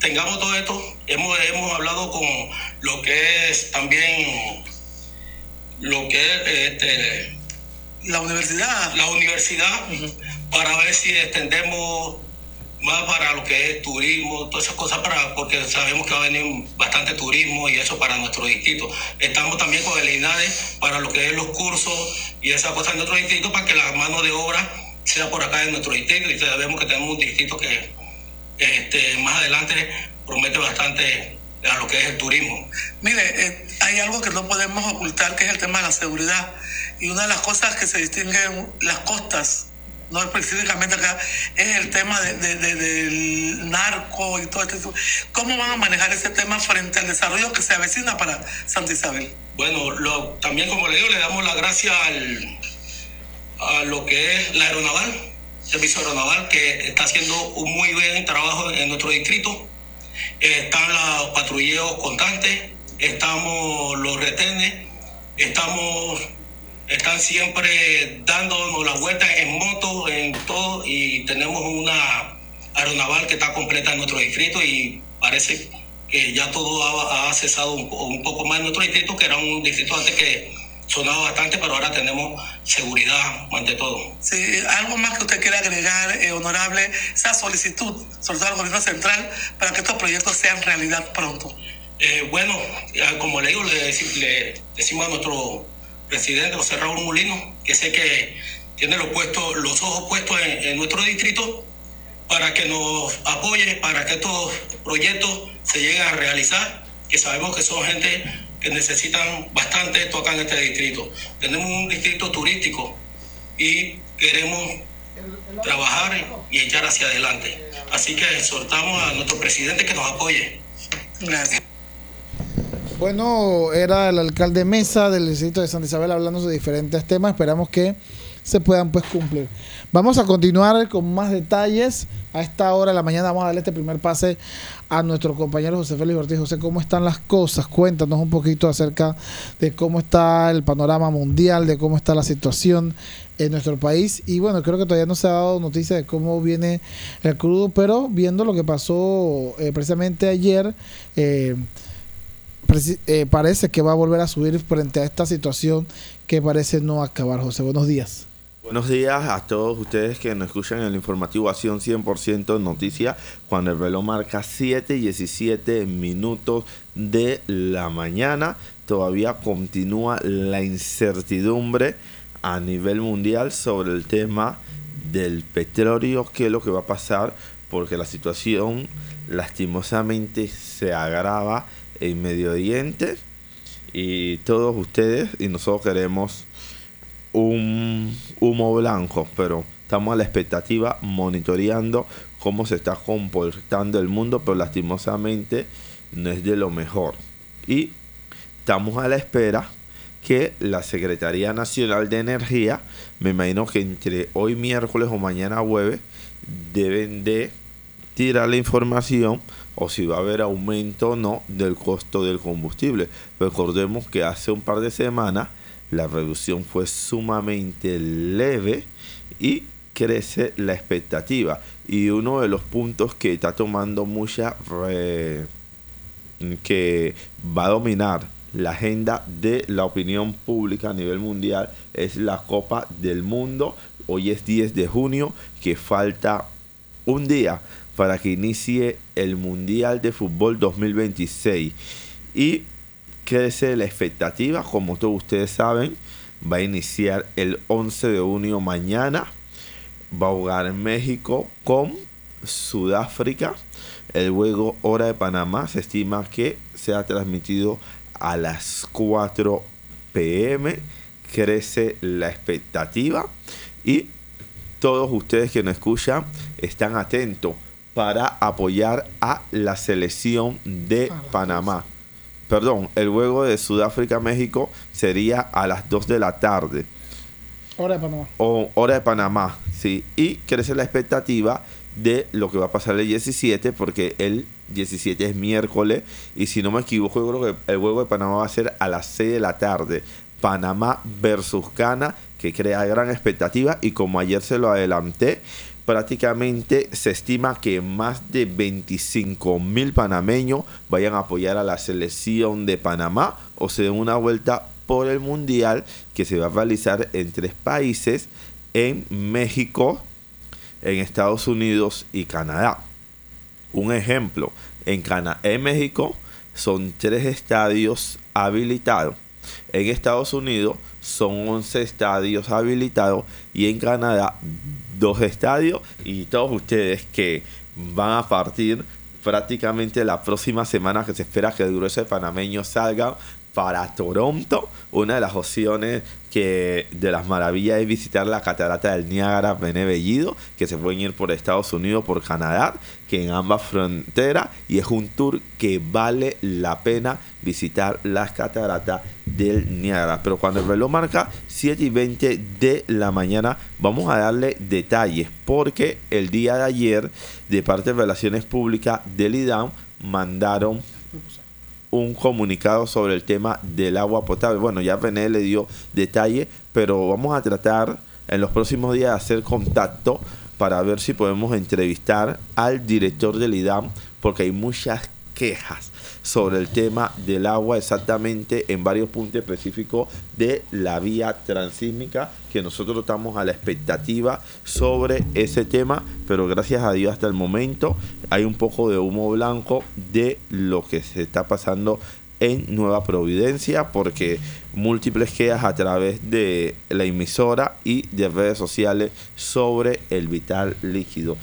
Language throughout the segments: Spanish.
tengamos todo esto, hemos hablado con lo que es también, lo que es la universidad. Para ver si extendemos más para lo que es turismo, todas esas cosas, porque sabemos que va a venir bastante turismo y eso para nuestro distrito. Estamos también con el INADE para lo que es los cursos y esas cosas en nuestro distrito para que la mano de obra sea por acá en nuestro distrito, y sabemos que tenemos un distrito que más adelante promete bastante a lo que es el turismo. Mire, hay algo que no podemos ocultar, que es el tema de la seguridad, y una de las cosas que se distinguen las costas, no específicamente acá, es el tema del narco y todo esto. ¿Cómo van a manejar ese tema frente al desarrollo que se avecina para Santa Isabel? Bueno, también, como le digo, le damos las gracias a lo que es la aeronaval, servicio aeronaval, que está haciendo un muy buen trabajo en nuestro distrito. Están los patrulleos constantes, estamos los retenes, están siempre dándonos las vueltas en moto, en todo, y tenemos una aeronaval que está completa en nuestro distrito, y parece que ya todo ha cesado un poco más en nuestro distrito, que era un distrito antes que sonaba bastante, pero ahora tenemos seguridad ante todo. Sí, algo más que usted quiera agregar, honorable, esa solicitud, sobre todo al gobierno central, para que estos proyectos sean realidad pronto. Bueno, como le digo, le decimos a nuestro presidente José Raúl Mulino, que sé que tiene los ojos puestos en nuestro distrito, para que nos apoye, para que estos proyectos se lleguen a realizar, que sabemos que son gente que necesitan bastante esto acá en este distrito. Tenemos un distrito turístico y queremos trabajar y echar hacia adelante. Así que exhortamos a nuestro presidente que nos apoye. Gracias. Bueno, era el alcalde Mesa del distrito de Santa Isabel hablando de diferentes temas. Esperamos que se puedan pues cumplir. Vamos a continuar con más detalles. A esta hora de la mañana vamos a darle este primer pase a nuestro compañero José Félix Ortiz. José, ¿cómo están las cosas? Cuéntanos un poquito acerca de cómo está el panorama mundial, de cómo está la situación en nuestro país. Y bueno, creo que todavía no se ha dado noticia de cómo viene el crudo, pero viendo lo que pasó precisamente ayer, parece que va a volver a subir frente a esta situación que parece no acabar. José, buenos días. Buenos días a todos ustedes que nos escuchan en el informativo Acción 100% Noticias, cuando el reloj marca 7:17 de la mañana. Todavía continúa la incertidumbre a nivel mundial sobre el tema del petróleo, qué es lo que va a pasar, porque la situación lastimosamente se agrava en Medio Oriente, y todos ustedes y nosotros queremos un humo blanco, pero estamos a la expectativa, monitoreando cómo se está comportando el mundo, pero lastimosamente no es de lo mejor. Y estamos a la espera que la Secretaría Nacional de Energía, me imagino que entre hoy miércoles o mañana jueves, deben de tirar la información o si va a haber aumento o no del costo del combustible. Recordemos que hace un par de semanas la reducción fue sumamente leve y crece la expectativa. Y uno de los puntos que está tomando que va a dominar la agenda de la opinión pública a nivel mundial es la Copa del Mundo. Hoy es 10 de junio, que falta un día para que inicie el Mundial de Fútbol 2026. Y crece la expectativa, como todos ustedes saben, va a iniciar el 11 de junio mañana. Va a jugar México con Sudáfrica. El juego hora de Panamá se estima que sea transmitido a las 4 p.m. Crece la expectativa y todos ustedes que nos escuchan están atentos para apoyar a la selección de Panamá. Perdón, el juego de Sudáfrica-México sería a las 2 de la tarde. Hora de Panamá. Hora de Panamá, sí. Y crece la expectativa de lo que va a pasar el 17, porque el 17 es miércoles. Y si no me equivoco, yo creo que el juego de Panamá va a ser a las 6 de la tarde. Panamá versus Ghana, que crea gran expectativa. Y como ayer se lo adelanté, prácticamente se estima que más de 25,000 panameños vayan a apoyar a la selección de Panamá o se den una vuelta por el Mundial que se va a realizar en 3 países, en México, en Estados Unidos y Canadá. Un ejemplo, en México son 3 estadios habilitados. En Estados Unidos son 11 estadios habilitados y en Canadá 2 estadios, y todos ustedes que van a partir prácticamente la próxima semana, que se espera que el grueso de panameños salgan para Toronto. Una de las opciones que de las maravillas es visitar la catarata del Niágara, René Bellido, que se pueden ir por Estados Unidos, por Canadá, que en ambas fronteras, y es un tour que vale la pena visitar las cataratas del Niágara. Pero cuando el reloj marca 7:20 de la mañana, vamos a darle detalles, porque el día de ayer, de parte de Relaciones Públicas del IDAM, mandaron un comunicado sobre el tema del agua potable. Bueno, ya René le dio detalle, pero vamos a tratar en los próximos días de hacer contacto para ver si podemos entrevistar al director del IDAM, porque hay muchas quejas sobre el tema del agua, exactamente en varios puntos específicos de la vía transísmica, que nosotros estamos a la expectativa sobre ese tema, pero gracias a Dios hasta el momento hay un poco de humo blanco de lo que se está pasando en Nueva Providencia, porque múltiples quejas a través de la emisora y de redes sociales sobre el vital líquido.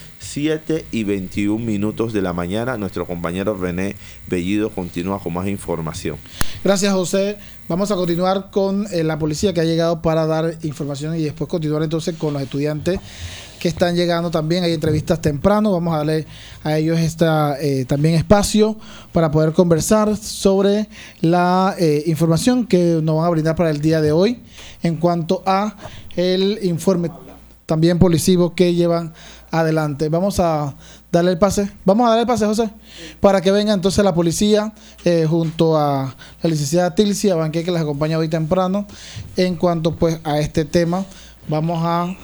7:21 de la mañana, nuestro compañero René Bellido continúa con más información. Gracias, José. Vamos a continuar con la policía que ha llegado para dar información y después continuar entonces con los estudiantes que están llegando también. Hay entrevistas temprano, vamos a darle a ellos también espacio para poder conversar sobre la información que nos van a brindar para el día de hoy en cuanto a el informe también policivo que llevan adelante. Vamos a darle el pase, José, para que venga entonces la policía junto a la licenciada Tilcia Banqué, que les acompaña hoy temprano. En cuanto pues a este tema, vamos a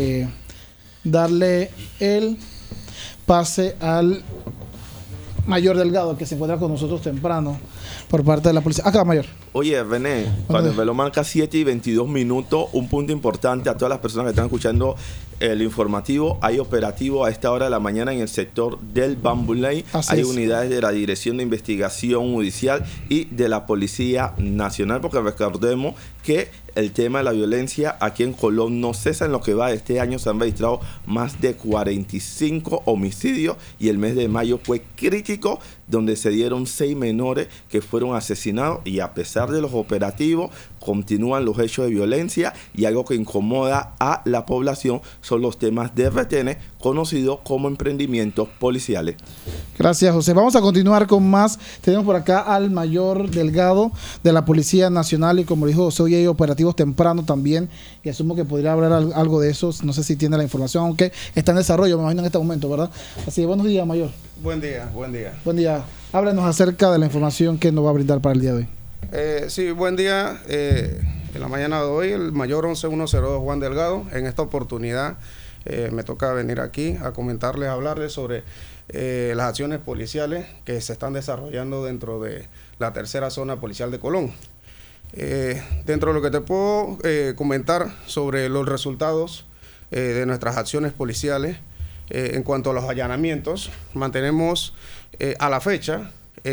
darle el pase al Mayor Delgado, que se encuentra con nosotros temprano por parte de la policía. Acá, Mayor. Oye, René, cuando el reloj marca 7:22, un punto importante a todas las personas que están escuchando el informativo: hay operativo a esta hora de la mañana en el sector del Bambuley. Hay unidades de la Dirección de Investigación Judicial y de la Policía Nacional, porque recordemos que el tema de la violencia aquí en Colón no cesa. En lo que va de este año se han registrado más de 45 homicidios y el mes de mayo fue crítico, donde se dieron 6 menores que fueron asesinados, y a pesar de los operativos continúan los hechos de violencia, y algo que incomoda a la población son los temas de retenes conocidos como emprendimientos policiales. Gracias, José. Vamos a continuar con más. Tenemos por acá al Mayor Delgado de la Policía Nacional, y como dijo José, hoy hay operativos temprano también, y asumo que podría hablar algo de eso. No sé si tiene la información, aunque está en desarrollo, me imagino, en este momento, ¿verdad? Así que buenos días, Mayor. Buen día, buen día. Buen día. Háblanos acerca de la información que nos va a brindar para el día de hoy. Sí, buen día. En la mañana de hoy, el Mayor 11102 Juan Delgado. En esta oportunidad me toca venir aquí a comentarles, a hablarles sobre las acciones policiales que se están desarrollando dentro de la tercera zona policial de Colón. Dentro de lo que te puedo comentar sobre los resultados de nuestras acciones policiales, en cuanto a los allanamientos, mantenemos a la fecha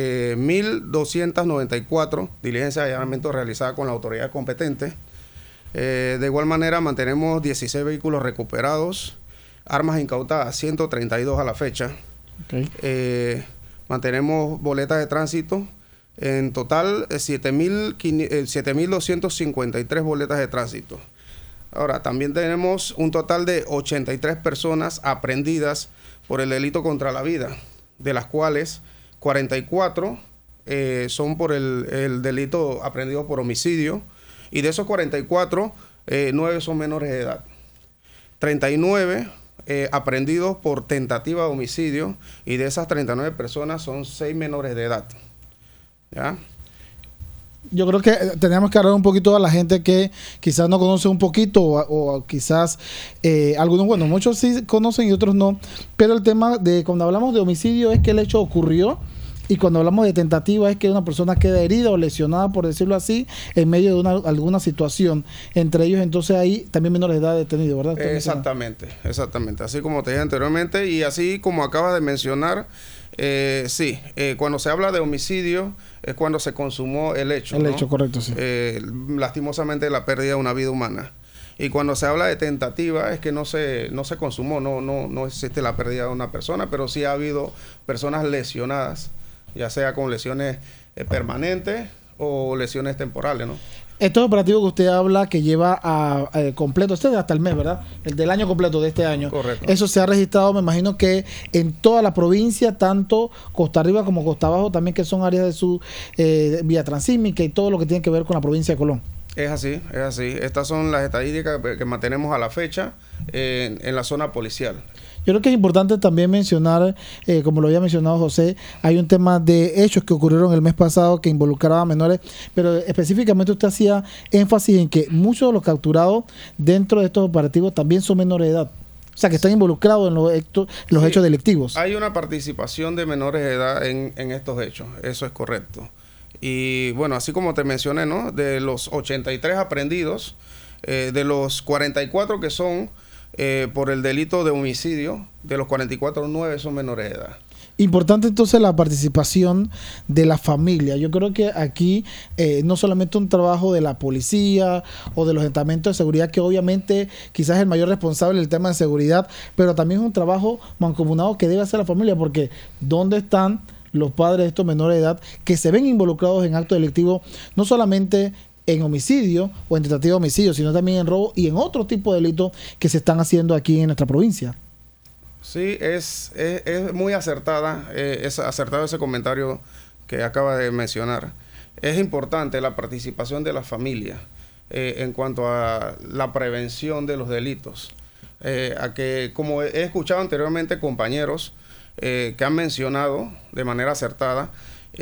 1.294 diligencias de allanamiento realizadas con la autoridad competente. De igual manera, mantenemos 16 vehículos recuperados, armas incautadas 132 a la fecha. Okay. Mantenemos boletas de tránsito, en total 7.253 boletas de tránsito. Ahora, también tenemos un total de 83 personas aprehendidas por el delito contra la vida, de las cuales 44 son por el delito aprehendido por homicidio, y de esos 44, 9 son menores de edad. 39 aprehendidos por tentativa de homicidio, y de esas 39 personas son 6 menores de edad. ¿Ya? Yo creo que tenemos que hablar un poquito a la gente que quizás no conoce un poquito o quizás algunos, bueno, muchos sí conocen y otros no, pero el tema de cuando hablamos de homicidio es que el hecho ocurrió y cuando hablamos de tentativa es que una persona queda herida o lesionada, por decirlo así, en medio de alguna situación. Entre ellos, entonces, hay también menores de edad detenidos, ¿verdad? Exactamente. Así como te dije anteriormente y así como acabas de mencionar, sí, cuando se habla de homicidio es cuando se consumó el hecho. El ¿no? hecho, correcto, sí. Lastimosamente la pérdida de una vida humana. Y cuando se habla de tentativa es que no se consumó, no existe la pérdida de una persona, pero sí ha habido personas lesionadas, ya sea con lesiones permanentes o lesiones temporales, ¿no? Estos operativos que usted habla que lleva a completo, este es hasta el mes, ¿verdad? El del año completo de este año. Correcto. Eso se ha registrado, me imagino que en toda la provincia, tanto Costa Arriba como Costa Abajo, también que son áreas de su vía transísmica y todo lo que tiene que ver con la provincia de Colón. Es así. Estas son las estadísticas que mantenemos a la fecha en la zona policial. Yo creo que es importante también mencionar, como lo había mencionado José, hay un tema de hechos que ocurrieron el mes pasado que involucraban a menores, pero específicamente usted hacía énfasis en que muchos de los capturados dentro de estos operativos también son menores de edad. O sea, que están involucrados en los hechos delictivos. Hay una participación de menores de edad en estos hechos, eso es correcto. Y bueno, así como te mencioné, ¿no? De los 83 aprehendidos, de los 44 que son por el delito de homicidio, de los 44, 9 son menores de edad. Importante entonces la participación de la familia. Yo creo que aquí no solamente un trabajo de la policía o de los estamentos de seguridad, que obviamente quizás es el mayor responsable del tema de seguridad, pero también es un trabajo mancomunado que debe hacer la familia, porque ¿dónde están los padres de estos menores de edad que se ven involucrados en actos delictivos, no solamente en homicidio o en tentativa de homicidio, sino también en robo y en otro tipo de delitos que se están haciendo aquí en nuestra provincia? Sí, es muy acertado ese comentario que acaba de mencionar. Es importante la participación de la familia en cuanto a la prevención de los delitos. A que, como he escuchado anteriormente compañeros que han mencionado de manera acertada,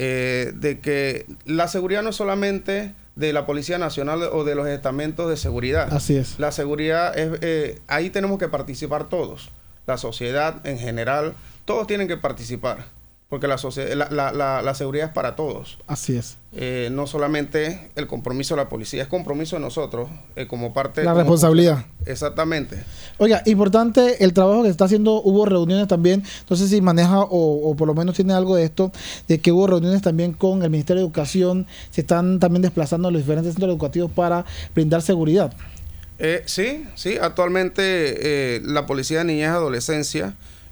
de que la seguridad no es solamente de la Policía Nacional o de los estamentos de seguridad. Así es. La seguridad ahí tenemos que participar todos. La sociedad en general, todos tienen que participar, porque la seguridad es para todos. Así es. No solamente el compromiso de la policía, es compromiso de nosotros como parte... La responsabilidad. Exactamente. Oiga, importante el trabajo que se está haciendo, hubo reuniones también, no sé si maneja o por lo menos tiene algo de esto, de que hubo reuniones también con el Ministerio de Educación, se están también desplazando a los diferentes centros educativos para brindar seguridad. Sí, actualmente la Policía de Niñez y Adolescencia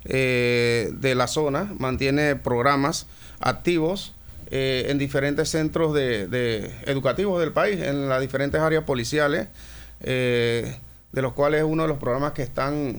de la zona mantiene programas activos en diferentes centros educativos del país, en las diferentes áreas policiales, de los cuales uno de los programas que están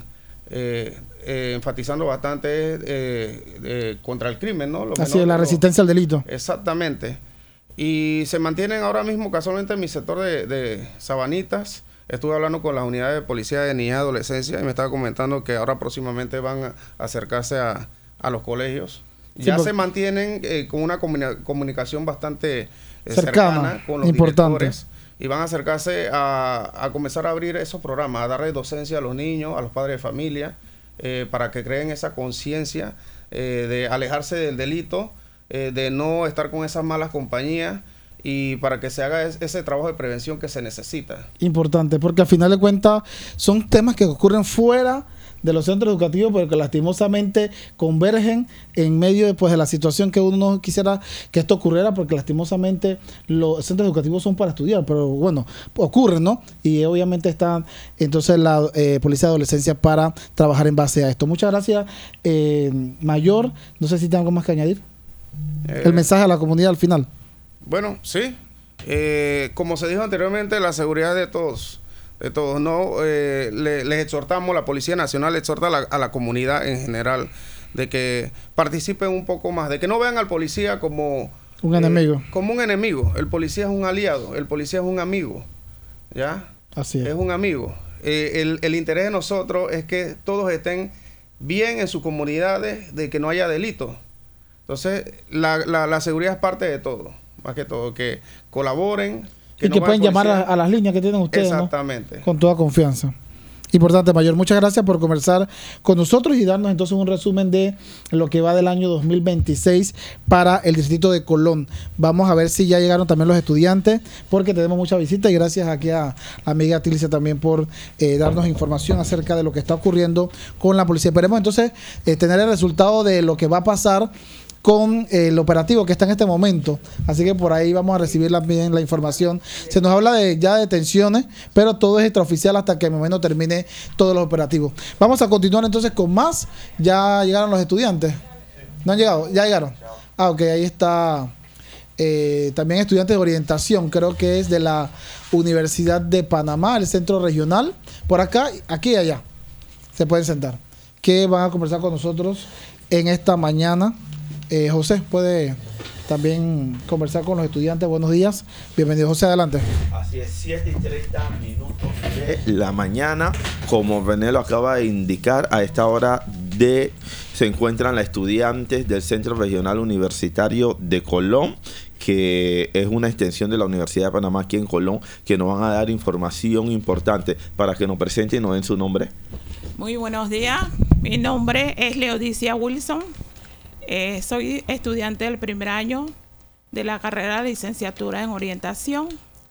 enfatizando bastante es contra el crimen, ¿no? Así es, la resistencia al delito. Exactamente. Y se mantienen ahora mismo casualmente en mi sector de Sabanitas. Estuve hablando con las unidades de policía de niñez y adolescencia y me estaba comentando que ahora próximamente van a acercarse a los colegios. Ya se mantienen con una comunicación bastante cercana con los directores y van a acercarse a comenzar a abrir esos programas, a darle docencia a los niños, a los padres de familia, para que creen esa conciencia de alejarse del delito, de no estar con esas malas compañías, y para que se haga ese trabajo de prevención que se necesita. Importante, porque al final de cuentas son temas que ocurren fuera de los centros educativos, pero que lastimosamente convergen en medio de la situación que uno no quisiera que esto ocurriera, porque lastimosamente los centros educativos son para estudiar, pero bueno, ocurren, ¿no? Y obviamente está entonces la Policía de Adolescencia para trabajar en base a esto. Muchas gracias, Mayor. No sé si tengo algo más que añadir. El mensaje a la comunidad al final. Bueno, sí. Como se dijo anteriormente, la seguridad de todos, ¿no? Les exhortamos, la Policía Nacional exhorta a la comunidad en general de que participen un poco más, de que no vean al policía como un enemigo. Como un enemigo. El policía es un aliado, el policía es un amigo, ¿ya? Así es. Es un amigo. El interés de nosotros es que todos estén bien en sus comunidades, de que no haya delitos. Entonces, la seguridad es parte de todo. más que todo, que colaboren. Y que pueden llamar a las líneas que tienen ustedes, exactamente, ¿no? Con toda confianza. Importante, Mayor. Muchas gracias por conversar con nosotros y darnos entonces un resumen de lo que va del año 2026 para el distrito de Colón. Vamos a ver si ya llegaron también los estudiantes, porque tenemos mucha visita, y gracias aquí a la amiga Tilcia también por darnos información acerca de lo que está ocurriendo con la policía. Esperemos entonces tener el resultado de lo que va a pasar con el operativo que está en este momento, así que por ahí vamos a recibir bien la información. Se nos habla de ya detenciones, pero todo es extraoficial hasta que el momento termine todos los operativos. Vamos a continuar entonces con más. Ya llegaron los estudiantes. ¿No han llegado? Ya llegaron. Ah, ok, ahí está también estudiantes de orientación, creo que es de la Universidad de Panamá, el centro regional, por acá, aquí y allá. Se pueden sentar, que van a conversar con nosotros en esta mañana. José puede también conversar con los estudiantes. Buenos días, bienvenido José, adelante. Así es, 7:30 de la mañana, como René lo acaba de indicar, a esta hora se encuentran los estudiantes del Centro Regional Universitario de Colón, que es una extensión de la Universidad de Panamá aquí en Colón, que nos van a dar información importante para que nos presenten y nos den su nombre. Muy buenos días, mi nombre es Leodicia Wilson. Soy estudiante del primer año de la carrera de licenciatura en orientación.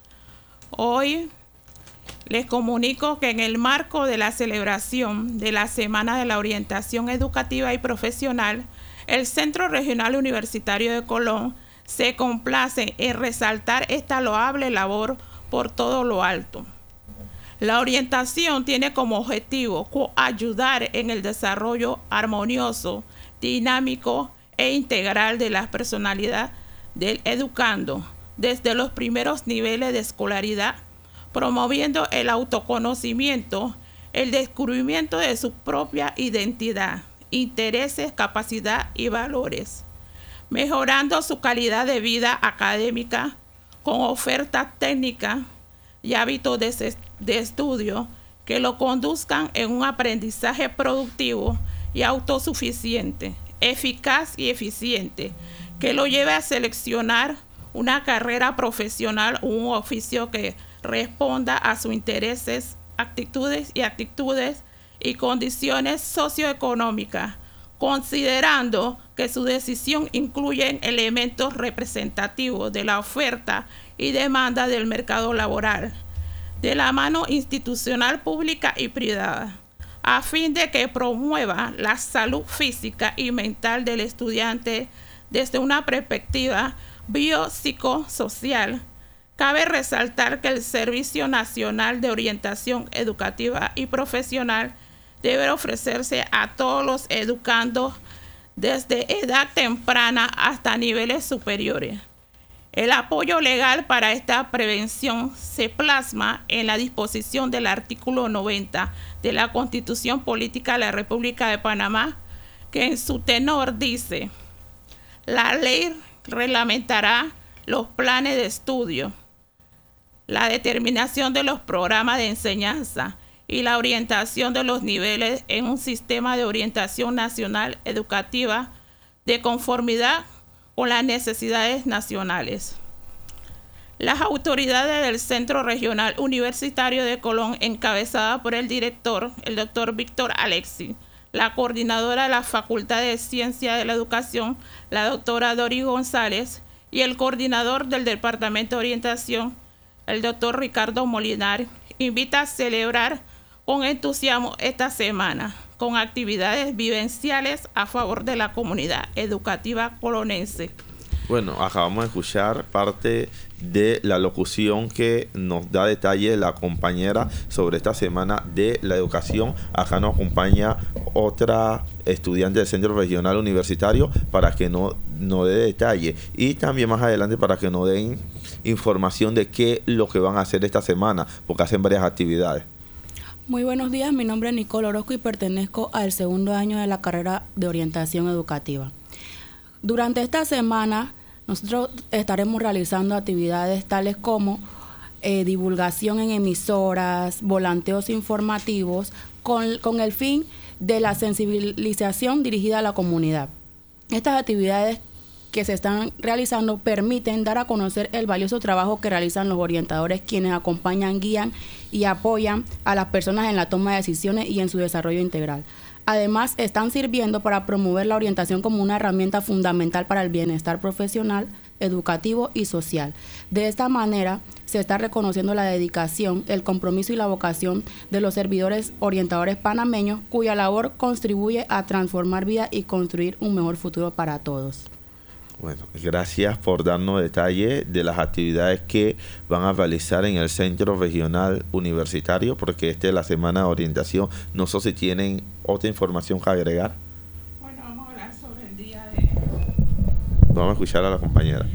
Hoy les comunico que en el marco de la celebración de la Semana de la Orientación Educativa y Profesional, el Centro Regional Universitario de Colón se complace en resaltar esta loable labor por todo lo alto. La orientación tiene como objetivo ayudar en el desarrollo armonioso, dinámico e integral de la personalidad del educando desde los primeros niveles de escolaridad, promoviendo el autoconocimiento, el descubrimiento de su propia identidad, intereses, capacidad y valores, mejorando su calidad de vida académica con ofertas técnicas y hábitos de estudio que lo conduzcan en un aprendizaje productivo y autosuficiente, eficaz y eficiente, que lo lleve a seleccionar una carrera profesional o un oficio que responda a sus intereses, actitudes y condiciones socioeconómicas, considerando que su decisión incluye elementos representativos de la oferta y demanda del mercado laboral, de la mano institucional pública y privada, a fin de que promueva la salud física y mental del estudiante desde una perspectiva biopsicosocial. Cabe resaltar que el Servicio Nacional de Orientación Educativa y Profesional debe ofrecerse a todos los educandos desde edad temprana hasta niveles superiores. El apoyo legal para esta prevención se plasma en la disposición del artículo 90 de la Constitución Política de la República de Panamá, que en su tenor dice: la ley reglamentará los planes de estudio, la determinación de los programas de enseñanza y la orientación de los niveles en un sistema de orientación nacional educativa de conformidad con las necesidades nacionales. Las autoridades del Centro Regional Universitario de Colón, encabezada por el director, el doctor Víctor Alexi, la coordinadora de la Facultad de Ciencia de la Educación, la doctora Dori González, y el coordinador del Departamento de Orientación, el doctor Ricardo Molinar, invita a celebrar con entusiasmo esta semana, con actividades vivenciales a favor de la comunidad educativa colonense. Bueno, acabamos de escuchar parte de la locución que nos da detalle la compañera sobre esta semana de la educación. Acá nos acompaña otra estudiante del Centro Regional Universitario para que nos dé detalle, y también más adelante para que nos den información de qué es lo que van a hacer esta semana, porque hacen varias actividades. Muy buenos días, mi nombre es Nicole Orozco y pertenezco al segundo año de la carrera de orientación educativa. Durante esta semana nosotros estaremos realizando actividades tales como divulgación en emisoras, volanteos informativos, con el fin de la sensibilización dirigida a la comunidad. Estas actividades que se están realizando permiten dar a conocer el valioso trabajo que realizan los orientadores, quienes acompañan, guían y apoyan a las personas en la toma de decisiones y en su desarrollo integral. Además, están sirviendo para promover la orientación como una herramienta fundamental para el bienestar profesional, educativo y social. De esta manera, se está reconociendo la dedicación, el compromiso y la vocación de los servidores orientadores panameños, cuya labor contribuye a transformar vidas y construir un mejor futuro para todos. Bueno, gracias por darnos detalles de las actividades que van a realizar en el Centro Regional Universitario, porque esta es la semana de orientación. No sé si tienen otra información que agregar. Bueno, vamos a hablar sobre el día de... Vamos a escuchar a la compañera.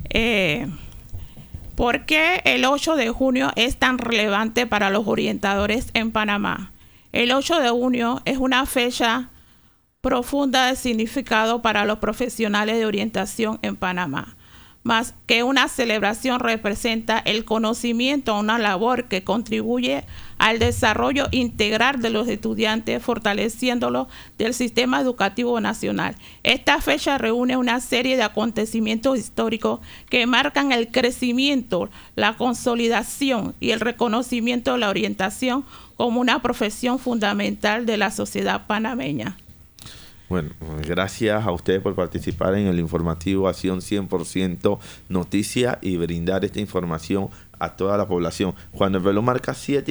¿Por qué el 8 de junio es tan relevante para los orientadores en Panamá? El 8 de junio es una fecha profunda de significado para los profesionales de orientación en Panamá. Más que una celebración, representa el conocimiento a una labor que contribuye al desarrollo integral de los estudiantes, fortaleciéndolo del sistema educativo nacional. Esta fecha reúne una serie de acontecimientos históricos que marcan el crecimiento, la consolidación y el reconocimiento de la orientación como una profesión fundamental de la sociedad panameña. Bueno, gracias a ustedes por participar en el informativo Acción 100% Noticia y brindar esta información a toda la población. Cuando el reloj marca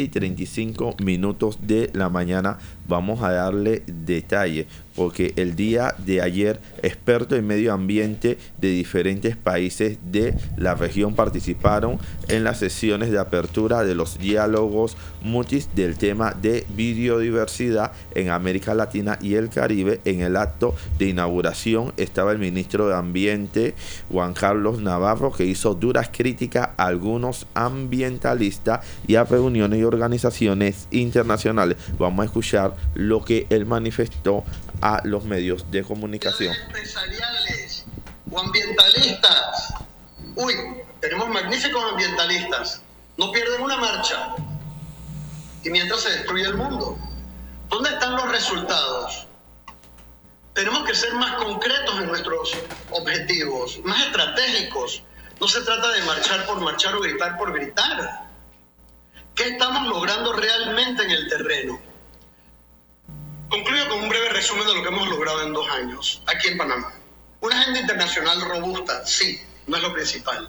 7:35 de la mañana, vamos a darle detalle, porque el día de ayer expertos en medio ambiente de diferentes países de la región participaron en las sesiones de apertura de los diálogos mutis del tema de biodiversidad en América Latina y el Caribe. En el acto de inauguración estaba el ministro de Ambiente, Juan Carlos Navarro, que hizo duras críticas a algunos ambientalistas y a reuniones y organizaciones internacionales. Vamos a escuchar lo que él manifestó a los medios de comunicación. Empresariales o ambientalistas. Uy, tenemos magníficos ambientalistas. No pierden una marcha. Y mientras se destruye el mundo. ¿Dónde están los resultados? Tenemos que ser más concretos en nuestros objetivos, más estratégicos. No se trata de marchar por marchar o gritar por gritar. ¿Qué estamos logrando realmente en el terreno? Concluyo con un breve resumen de lo que hemos logrado en 2 años, aquí en Panamá. Una agenda internacional robusta, sí, no es lo principal.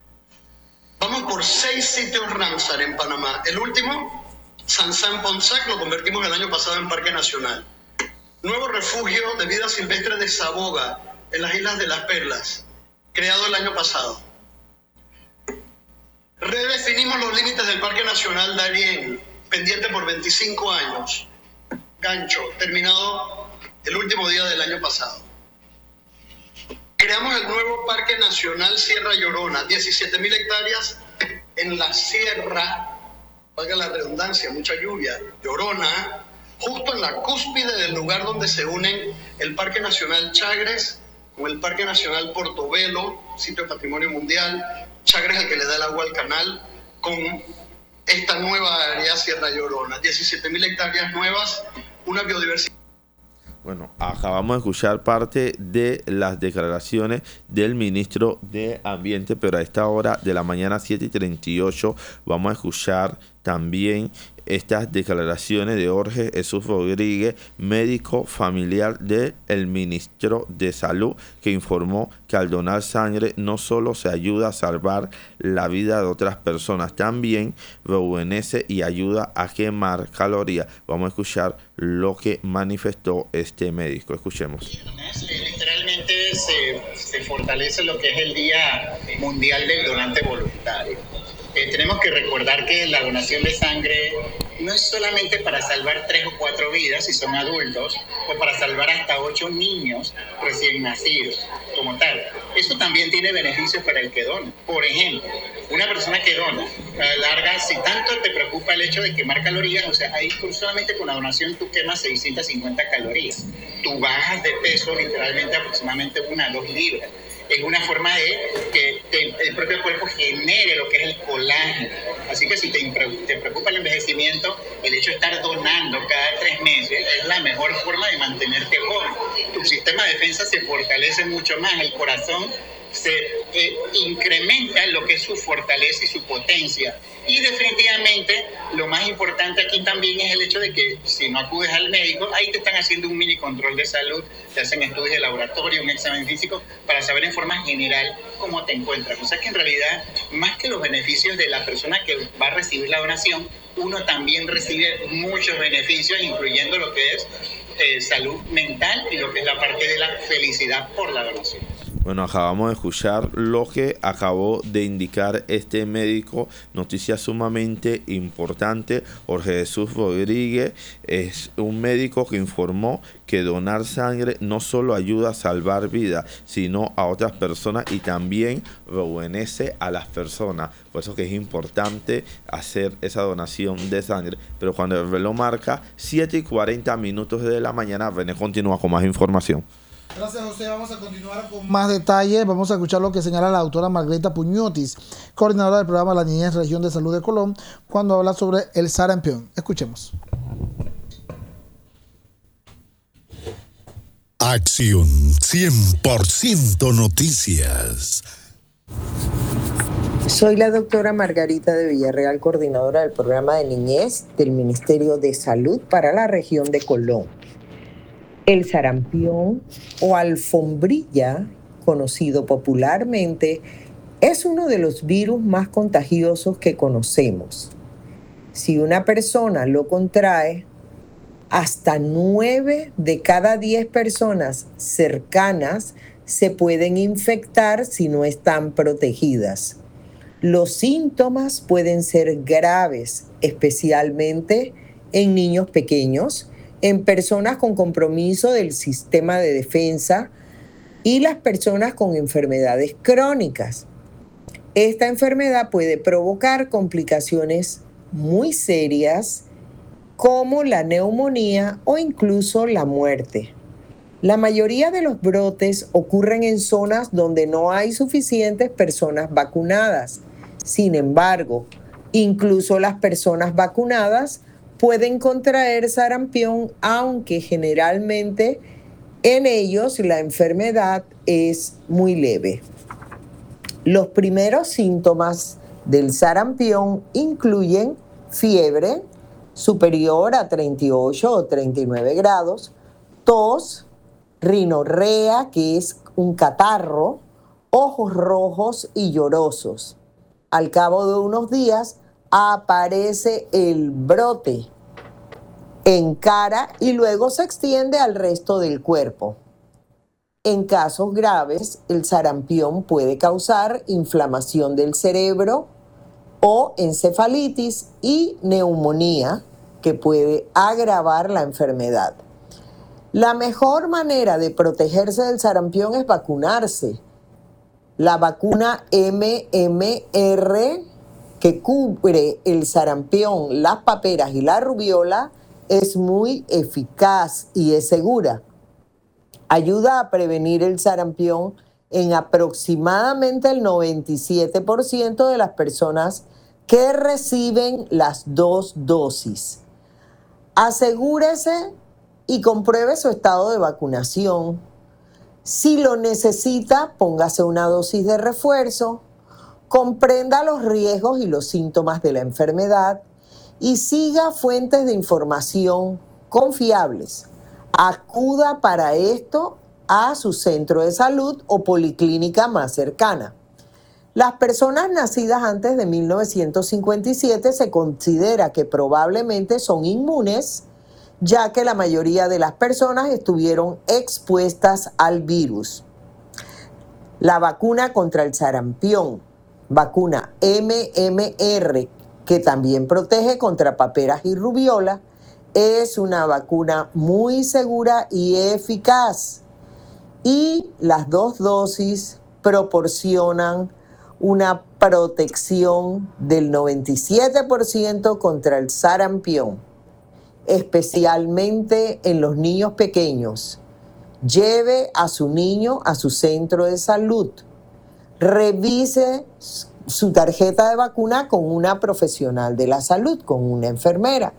Vamos por 6 sitios Ramsar en Panamá. El último, Sansán Ponsac, lo convertimos el año pasado en Parque Nacional. Nuevo refugio de vida silvestre de Saboga, en las Islas de las Perlas, creado el año pasado. Redefinimos los límites del Parque Nacional Darién, pendiente por 25 años. Gancho, terminado el último día del año pasado. Creamos el nuevo Parque Nacional Sierra Llorona, 17.000 hectáreas en la sierra, valga la redundancia, mucha lluvia, Llorona, justo en la cúspide del lugar donde se unen el Parque Nacional Chagres con el Parque Nacional Portobelo, sitio de patrimonio mundial. Chagres es el que le da el agua al canal, con esta nueva área Sierra Llorona, 17.000 hectáreas nuevas, una biodiversidad. Bueno, acabamos de escuchar parte de las declaraciones del ministro de Ambiente, pero a esta hora de la mañana, 7:38, vamos a escuchar también estas declaraciones de Jorge Jesús Rodríguez, médico familiar del ministro de Salud, que informó que al donar sangre no solo se ayuda a salvar la vida de otras personas, también rejuvenece y ayuda a quemar calorías. Vamos a escuchar lo que manifestó este médico. Escuchemos. Literalmente se fortalece lo que es el Día Mundial del Donante Voluntario. Tenemos que recordar que la donación de sangre no es solamente para salvar 3 o 4 vidas si son adultos, o para salvar hasta 8 niños recién nacidos como tal. Eso también tiene beneficios para el que dona. Por ejemplo, una persona que dona a la larga, si tanto te preocupa el hecho de quemar calorías, o sea, ahí solamente con la donación tú quemas 650 calorías. Tú bajas de peso literalmente aproximadamente 1 a 2 libras. es una forma de que el propio cuerpo genere lo que es el colágeno. Así que si te preocupa el envejecimiento, el hecho de estar donando cada 3 meses es la mejor forma de mantenerte joven. Tu sistema de defensa se fortalece mucho más, el corazón se incrementa lo que es su fortaleza y su potencia. Y definitivamente lo más importante aquí también es el hecho de que si no acudes al médico, ahí te están haciendo un mini control de salud, te hacen estudios de laboratorio, un examen físico para saber en forma general cómo te encuentras. O sea que en realidad, más que los beneficios de la persona que va a recibir la donación, uno también recibe muchos beneficios, incluyendo lo que es salud mental y lo que es la parte de la felicidad por la donación. Bueno, acabamos de escuchar lo que acabó de indicar este médico, noticia sumamente importante. Jorge Jesús Rodríguez es un médico que informó que donar sangre no solo ayuda a salvar vidas, sino a otras personas y también rejuvenece a las personas. Por eso que es importante hacer esa donación de sangre. Pero cuando el reloj marca 7:40 de la mañana, René continúa con más información. Gracias, José. Vamos a continuar con más detalles. Vamos a escuchar lo que señala la doctora Margarita Puñotis, coordinadora del programa La Niñez Región de Salud de Colón, cuando habla sobre el sarampión. Escuchemos. Acción 100% Noticias. Soy la doctora Margarita de Villarreal, coordinadora del programa de niñez del Ministerio de Salud para la región de Colón. El sarampión o alfombrilla, conocido popularmente, es uno de los virus más contagiosos que conocemos. Si una persona lo contrae, hasta 9 de cada 10 personas cercanas se pueden infectar si no están protegidas. Los síntomas pueden ser graves, especialmente en niños pequeños, en personas con compromiso del sistema de defensa y las personas con enfermedades crónicas. Esta enfermedad puede provocar complicaciones muy serias como la neumonía o incluso la muerte. La mayoría de los brotes ocurren en zonas donde no hay suficientes personas vacunadas. Sin embargo, incluso las personas vacunadas pueden contraer sarampión, aunque generalmente en ellos la enfermedad es muy leve. Los primeros síntomas del sarampión incluyen fiebre superior a 38 o 39 grados, tos, rinorrea, que es un catarro, ojos rojos y llorosos. Al cabo de unos días aparece el brote en cara y luego se extiende al resto del cuerpo. En casos graves, el sarampión puede causar inflamación del cerebro o encefalitis y neumonía, que puede agravar la enfermedad. La mejor manera de protegerse del sarampión es vacunarse. La vacuna MMR, que cubre el sarampión, las paperas y la rubiola, es muy eficaz y es segura. Ayuda a prevenir el sarampión en aproximadamente el 97% de las personas que reciben las 2 dosis. Asegúrese y compruebe su estado de vacunación. Si lo necesita, póngase una dosis de refuerzo. Comprenda los riesgos y los síntomas de la enfermedad y siga fuentes de información confiables. Acuda para esto a su centro de salud o policlínica más cercana. Las personas nacidas antes de 1957 se considera que probablemente son inmunes, ya que la mayoría de las personas estuvieron expuestas al virus. La vacuna contra el sarampión, vacuna MMR, que también protege contra paperas y rubiola, es una vacuna muy segura y eficaz. Y las 2 dosis proporcionan una protección del 97% contra el sarampión, especialmente en los niños pequeños. lleve a su niño a su centro de salud, revise su tarjeta de vacuna con una profesional de la salud, con una enfermera,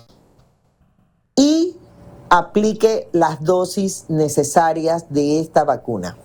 y aplique las dosis necesarias de esta vacuna.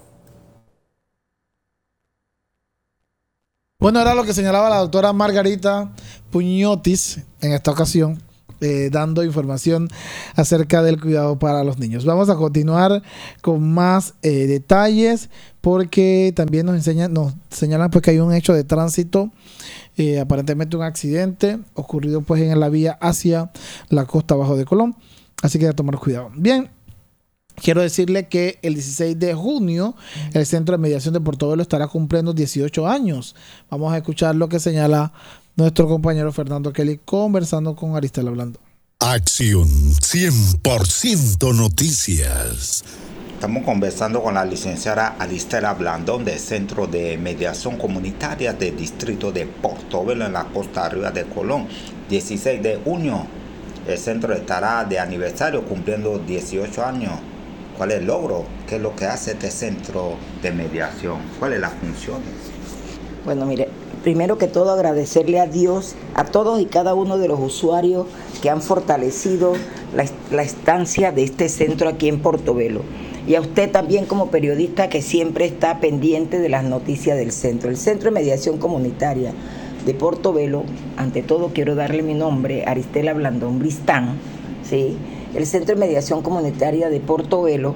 Bueno, era lo que señalaba la doctora Margarita Puñotis en esta ocasión, dando información acerca del cuidado para los niños. Vamos a continuar con más detalles, porque también nos señalan pues que hay un hecho de tránsito, aparentemente un accidente ocurrido pues en la vía hacia la costa abajo de Colón, así que hay que tomar cuidado. Bien, quiero decirle que el 16 de junio el Centro de Mediación de Portobelo estará cumpliendo 18 años. Vamos a escuchar lo que señala nuestro compañero Fernando Kelly conversando con Aristela Blandón. Acción 100% Noticias. Estamos conversando con la licenciada Aristela Blandón del Centro de Mediación Comunitaria del Distrito de Portobelo en la costa arriba de Colón. 16 de junio el centro estará de aniversario cumpliendo 18 años. ¿Cuál es el logro? ¿Qué es lo que hace este centro de mediación? ¿Cuáles son las funciones? Bueno, mire, primero que todo agradecerle a Dios, a todos y cada uno de los usuarios que han fortalecido la estancia de este centro aquí en Portobelo. Y a usted también como periodista que siempre está pendiente de las noticias del centro. El Centro de Mediación Comunitaria de Portobelo, ante todo quiero darle mi nombre, Aristela Blandón Bristán, ¿sí? El Centro de Mediación Comunitaria de Portobelo,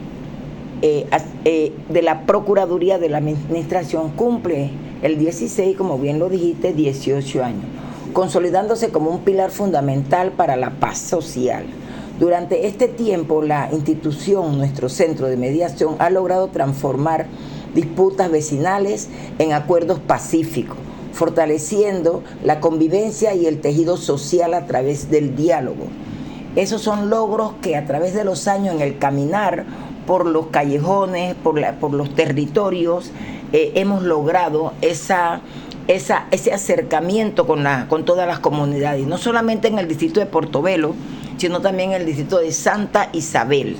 de la Procuraduría de la Administración, cumple el 16, como bien lo dijiste, 18 años, consolidándose como un pilar fundamental para la paz social. Durante este tiempo, la institución, nuestro centro de mediación, ha logrado transformar disputas vecinales en acuerdos pacíficos, fortaleciendo la convivencia y el tejido social a través del diálogo. Esos son logros que a través de los años, en el caminar por los callejones, por los territorios, hemos logrado ese acercamiento con todas las comunidades, no solamente en el distrito de Portobelo, sino también en el distrito de Santa Isabel.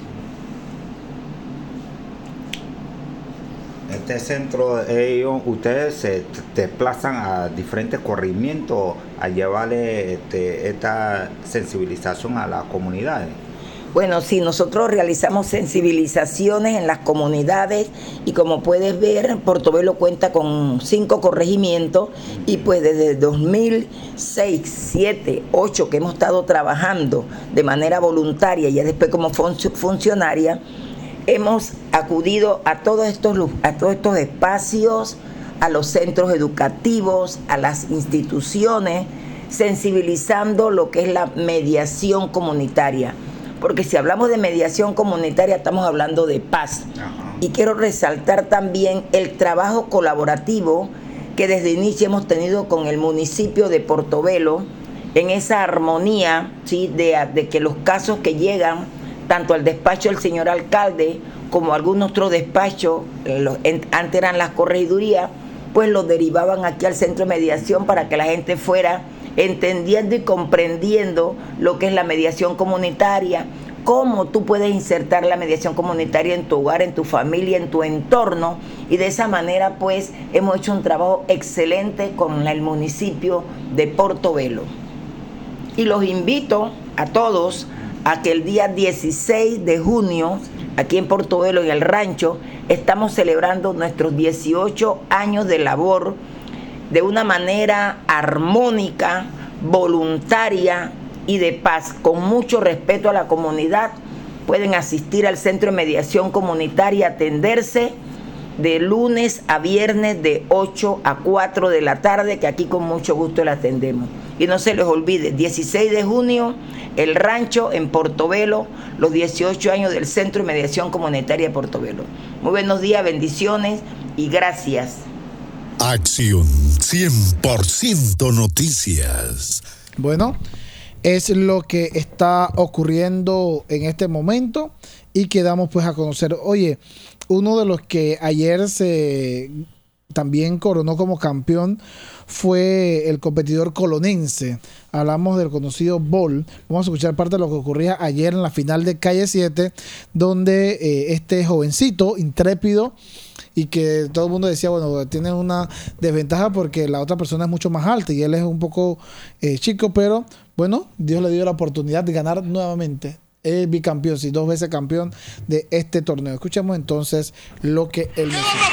Este centro, ustedes se desplazan a diferentes corregimientos a llevarle esta sensibilización a las comunidades. Bueno, sí, nosotros realizamos sensibilizaciones en las comunidades y como puedes ver, Portobelo cuenta con 5 corregimientos y pues desde 2006, 7, 8 que hemos estado trabajando de manera voluntaria y ya después como funcionaria, hemos acudido a todos estos espacios, a los centros educativos, a las instituciones, sensibilizando lo que es la mediación comunitaria. Porque si hablamos de mediación comunitaria estamos hablando de paz. Y quiero resaltar también el trabajo colaborativo que desde inicio hemos tenido con el municipio de Portobelo, en esa armonía, ¿sí? de que los casos que llegan tanto al despacho del señor alcalde como a algún otro despacho, antes eran las corregidurías, pues los derivaban aquí al centro de mediación para que la gente fuera entendiendo y comprendiendo lo que es la mediación comunitaria, cómo tú puedes insertar la mediación comunitaria en tu hogar, en tu familia, en tu entorno, y de esa manera pues hemos hecho un trabajo excelente con el municipio de Portobelo. Y los invito a todos a que el día 16 de junio, aquí en Portobelo, en el rancho, estamos celebrando nuestros 18 años de labor de una manera armónica, voluntaria y de paz, con mucho respeto a la comunidad. Pueden asistir al Centro de Mediación Comunitaria, atenderse de lunes a viernes de 8 a 4 de la tarde, que aquí con mucho gusto le atendemos. Y no se les olvide, 16 de junio, el rancho en Portobelo, los 18 años del Centro de Mediación Comunitaria de Portobelo. Muy buenos días, bendiciones y gracias. Acción 100% Noticias. Bueno, es lo que está ocurriendo en este momento y quedamos pues a conocer. Oye, uno de los que ayer se también coronó como campeón fue el competidor colonense. Hablamos del conocido Bol. Vamos a escuchar parte de lo que ocurría ayer en la final de Calle 7, donde este jovencito, intrépido, y que todo el mundo decía, bueno, tiene una desventaja porque la otra persona es mucho más alta y él es un poco chico, pero bueno, Dios le dio la oportunidad de ganar nuevamente. Es bicampeón, sí, 2 veces campeón de este torneo. Escuchemos entonces lo que él nos dice.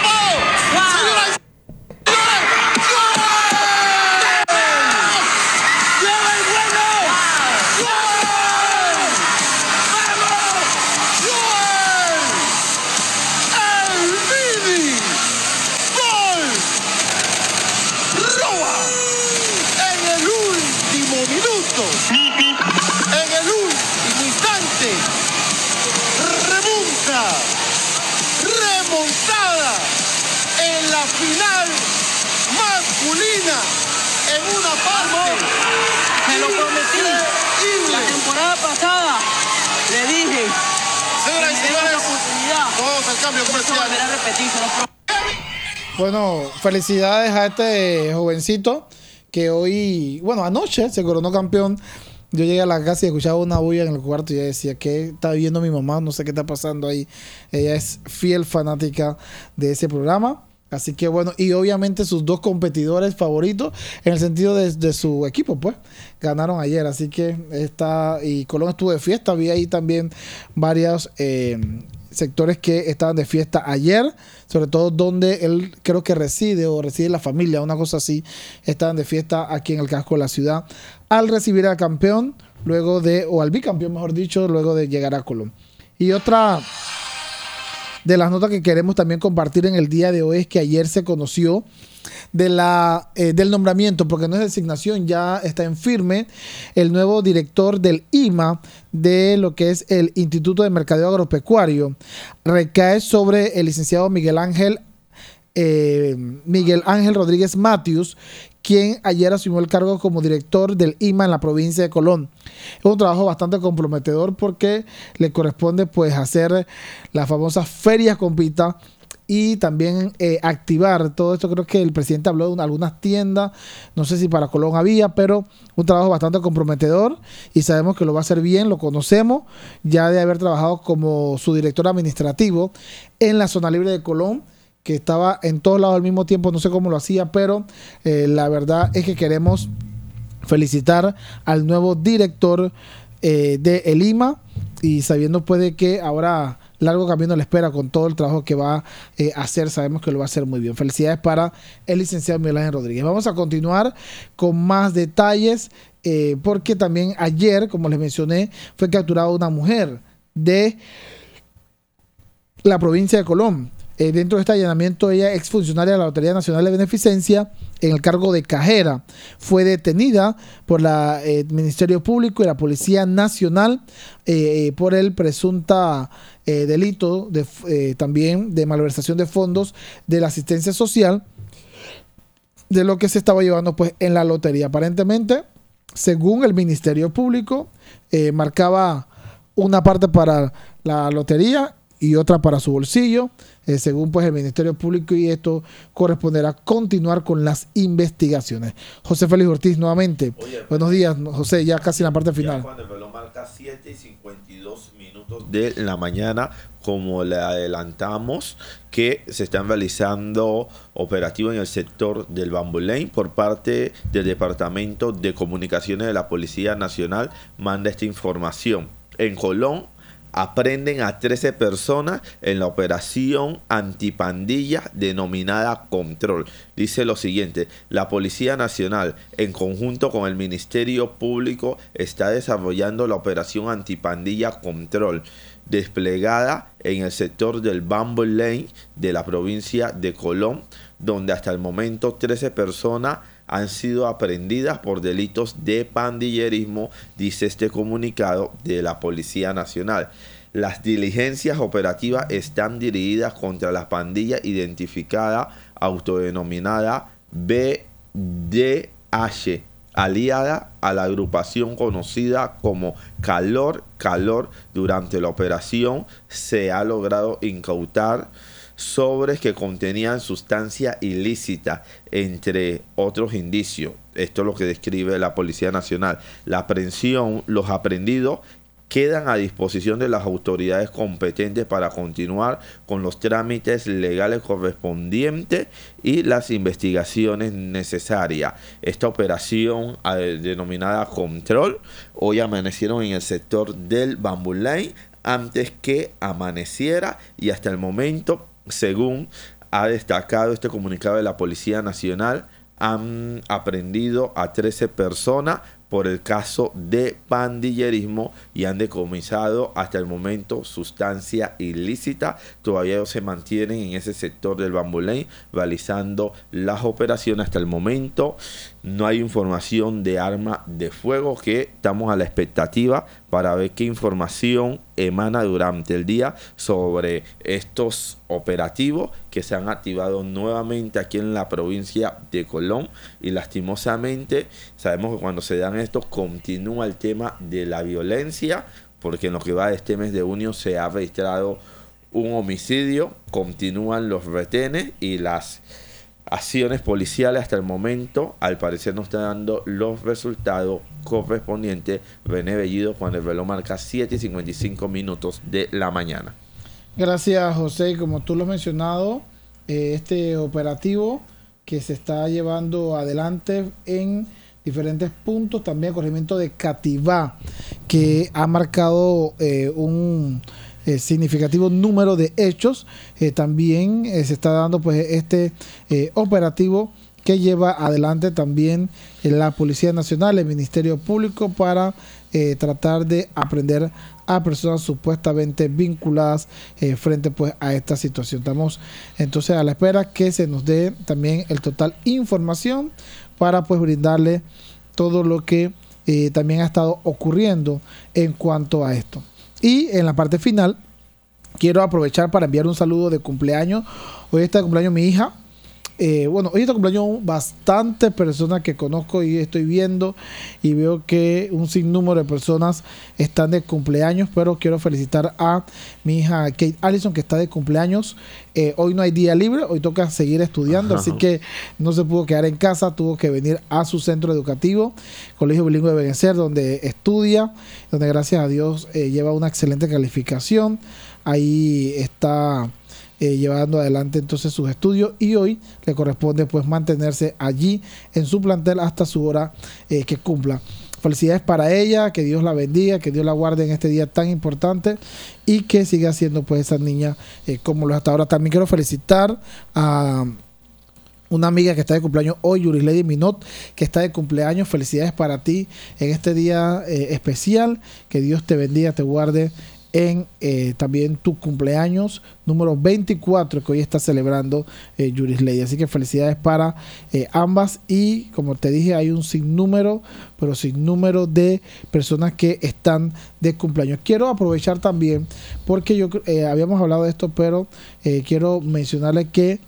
Remontada en la final masculina en una parte. Se lo prometí. La temporada pasada le dije. Señoras y señores, vamos al cambio comercial. Bueno, felicidades a este jovencito que hoy, bueno, anoche se coronó campeón. Yo llegué a la casa y escuchaba una bulla en el cuarto y yo decía, ¿qué está viendo mi mamá? No sé qué está pasando ahí. Ella es fiel fanática de ese programa. Así que bueno, y obviamente sus 2 competidores favoritos en el sentido de su equipo, pues, ganaron ayer. Así que y Colón estuvo de fiesta. Había ahí también varios sectores que estaban de fiesta ayer, sobre todo donde él creo que reside la familia, una cosa así. Estaban de fiesta aquí en el casco de la ciudad al recibir al campeón, o al bicampeón, mejor dicho, luego de llegar a Colón. Y otra de las notas que queremos también compartir en el día de hoy es que ayer se conoció del nombramiento, porque no es designación, ya está en firme, el nuevo director del IMA, de lo que es el Instituto de Mercadeo Agropecuario. Recae sobre el licenciado Miguel Ángel Rodríguez Matius, quien ayer asumió el cargo como director del IMA en la provincia de Colón. Es un trabajo bastante comprometedor porque le corresponde pues hacer las famosas ferias con pita y también activar todo esto. Creo que el presidente habló de algunas tiendas, no sé si para Colón había, pero un trabajo bastante comprometedor y sabemos que lo va a hacer bien, lo conocemos ya de haber trabajado como su director administrativo en la zona libre de Colón, que estaba en todos lados al mismo tiempo, no sé cómo lo hacía, pero la verdad es que queremos felicitar al nuevo director de el IMA y sabiendo pues de que ahora largo camino le espera con todo el trabajo que va a hacer, sabemos que lo va a hacer muy bien. Felicidades para el licenciado Miguel Ángel Rodríguez. Vamos a continuar con más detalles porque también ayer, como les mencioné, fue capturada una mujer de la provincia de Colón. Dentro de este allanamiento, ella, exfuncionaria de la Lotería Nacional de Beneficencia, en el cargo de cajera, fue detenida por el Ministerio Público y la Policía Nacional por el presunto delito también de malversación de fondos de la asistencia social, de lo que se estaba llevando pues en la lotería. Aparentemente, según el Ministerio Público, marcaba una parte para la lotería y otra para su bolsillo, según pues el Ministerio Público, y esto corresponderá continuar con las investigaciones. José Félix Ortiz nuevamente. Oye, buenos días, José, ya casi en la parte final. Cuando el reloj marca 7:52 de la mañana, como le adelantamos, que se están realizando operativos en el sector del Bamboo Lane por parte del Departamento de Comunicaciones de la Policía Nacional, manda esta información. En Colón aprenden a 13 personas en la operación antipandilla denominada Control. Dice lo siguiente: la Policía Nacional, en conjunto con el Ministerio Público, está desarrollando la operación antipandilla Control, desplegada en el sector del Bamboo Lane de la provincia de Colón, donde hasta el momento 13 personas han sido aprehendidas por delitos de pandillerismo, dice este comunicado de la Policía Nacional. Las diligencias operativas están dirigidas contra la pandilla identificada, autodenominada BDH, aliada a la agrupación conocida como Calor. Durante la operación se ha logrado incautar sobres que contenían sustancia ilícita, entre otros indicios. Esto es lo que describe la Policía Nacional. La aprehensión, los aprehendidos quedan a disposición de las autoridades competentes para continuar con los trámites legales correspondientes y las investigaciones necesarias. Esta operación denominada Control, hoy amanecieron en el sector del Bamboo Lane antes que amaneciera, y hasta el momento, según ha destacado este comunicado de la Policía Nacional, han aprehendido a 13 personas por el caso de pandillerismo y han decomisado hasta el momento sustancia ilícita. Todavía se mantienen en ese sector del Bamboo Lane realizando las operaciones. Hasta el momento no hay información de arma de fuego, que estamos a la expectativa para ver qué información emana durante el día sobre estos operativos que se han activado nuevamente aquí en la provincia de Colón. Y lastimosamente sabemos que cuando se dan estos continúa el tema de la violencia, porque en lo que va de este mes de junio se ha registrado un homicidio, continúan los retenes y las acciones policiales. Hasta el momento al parecer no están dando los resultados correspondientes. René Bellido, cuando el reloj marca 7:55 de la mañana. Gracias, José. Como tú lo has mencionado, este operativo que se está llevando adelante en diferentes puntos, también corregimiento de Cativá, que ha marcado un significativo número de hechos. También se está dando pues este operativo que lleva adelante también la Policía Nacional, el Ministerio Público, para tratar de aprender a personas supuestamente vinculadas frente pues a esta situación. Estamos entonces a la espera que se nos dé también el total información para pues brindarle todo lo que también ha estado ocurriendo en cuanto a esto. Y en la parte final quiero aprovechar para enviar un saludo de cumpleaños. Hoy está de cumpleaños mi hija. Hoy está de cumpleaños bastantes personas que conozco y estoy viendo y veo que un sinnúmero de personas están de cumpleaños, pero quiero felicitar a mi hija Kate Allison, que está de cumpleaños. Hoy no hay día libre, hoy toca seguir estudiando, así que no se pudo quedar en casa, tuvo que venir a su centro educativo, Colegio Bilingüe de Benecer, donde estudia, donde gracias a Dios lleva una excelente calificación. Ahí está llevando adelante entonces sus estudios y hoy le corresponde pues mantenerse allí en su plantel hasta su hora que cumpla. Felicidades para ella, que Dios la bendiga, que Dios la guarde en este día tan importante y que siga siendo pues esa niña como lo es hasta ahora. También quiero felicitar a una amiga que está de cumpleaños hoy, Yuris Lady Minot, que está de cumpleaños. Felicidades para ti en este día especial, que Dios te bendiga, te guarde en también tu cumpleaños número 24 que hoy está celebrando Yuris Lady. Así que felicidades para ambas y como te dije hay un sinnúmero de personas que están de cumpleaños. Quiero aprovechar también porque yo habíamos hablado de esto, pero quiero mencionarles que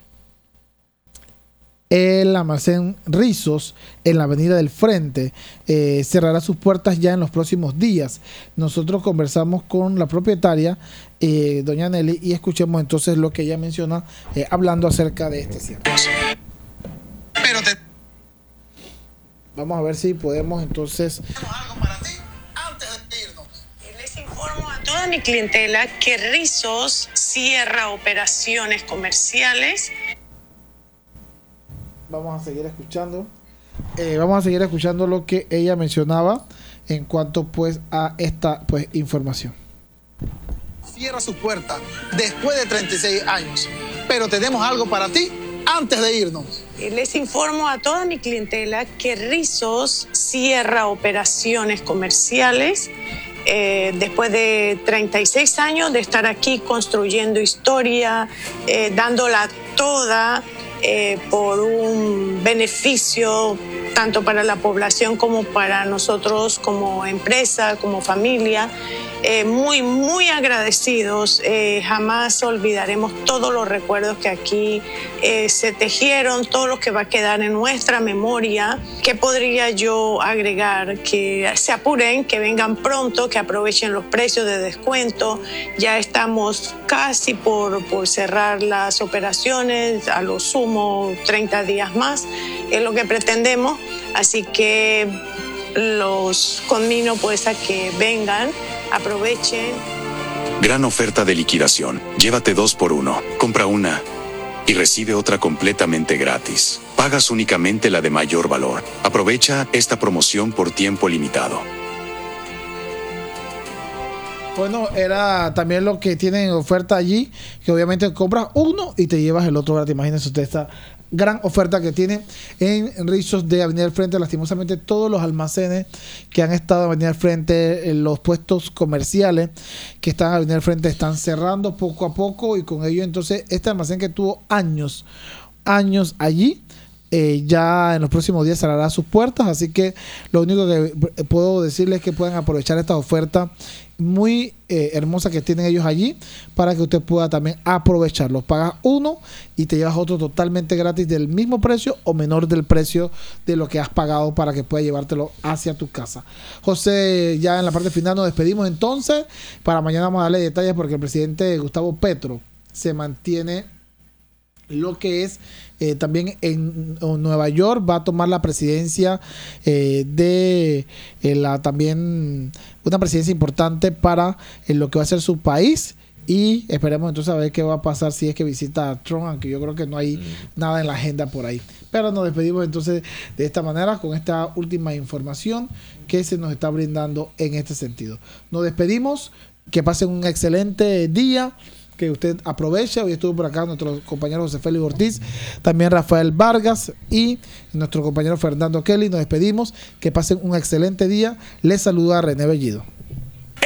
el almacén Rizos en la avenida del Frente cerrará sus puertas ya en los próximos días. Nosotros conversamos con la propietaria, doña Nelly, y escuchemos entonces lo que ella menciona hablando acerca de este cierre. Vamos a ver si podemos entonces... Les informo a toda mi clientela que Rizos cierra operaciones comerciales. Vamos a seguir escuchando lo que ella mencionaba en cuanto pues a esta pues información. Cierra sus puertas después de 36 años, pero tenemos algo para ti antes de irnos. Les informo a toda mi clientela que Rizos cierra operaciones comerciales después de 36 años de estar aquí construyendo historia, dándola toda por un beneficio tanto para la población como para nosotros como empresa, como familia. Muy, muy agradecidos. Jamás olvidaremos todos los recuerdos que aquí se tejieron, todo lo que va a quedar en nuestra memoria. ¿Qué podría yo agregar? Que se apuren, que vengan pronto, que aprovechen los precios de descuento. Ya estamos casi por cerrar las operaciones, a lo sumo 30 días más, es lo que pretendemos. Así que los conmino pues a que vengan, aprovechen. Gran oferta de liquidación. Llévate 2 por 1. Compra una y recibe otra completamente gratis. Pagas únicamente la de mayor valor. Aprovecha esta promoción por tiempo limitado. Bueno, era también lo que tienen en oferta allí, que obviamente compras uno y te llevas el otro gratis. Imagínense usted esta gran oferta que tiene en Rizos de Avenida del Frente. Lastimosamente todos los almacenes que han estado en Avenida del Frente, los puestos comerciales que están en Avenida del Frente están cerrando poco a poco, y con ello entonces este almacén que tuvo años allí, ya en los próximos días cerrará sus puertas. Así que lo único que puedo decirles es que puedan aprovechar esta oferta muy hermosa que tienen ellos allí, para que usted pueda también aprovecharlo. Pagas uno y te llevas otro totalmente gratis, del mismo precio o menor del precio de lo que has pagado, para que puedas llevártelo hacia tu casa. José, ya en la parte final nos despedimos entonces. Para mañana vamos a darle detalles, porque el presidente Gustavo Petro se mantiene lo que es también en Nueva York. Va a tomar la presidencia de también una presidencia importante para lo que va a ser su país, y esperemos entonces a ver qué va a pasar si es que visita a Trump, aunque yo creo que no hay nada en la agenda por ahí. Pero nos despedimos entonces de esta manera, con esta última información que se nos está brindando en este sentido. Nos despedimos, que pasen un excelente día, que usted aproveche. Hoy estuvo por acá nuestro compañero José Félix Ortiz, también Rafael Vargas y nuestro compañero Fernando Kelly. Nos despedimos, que pasen un excelente día. Les saluda René Bellido.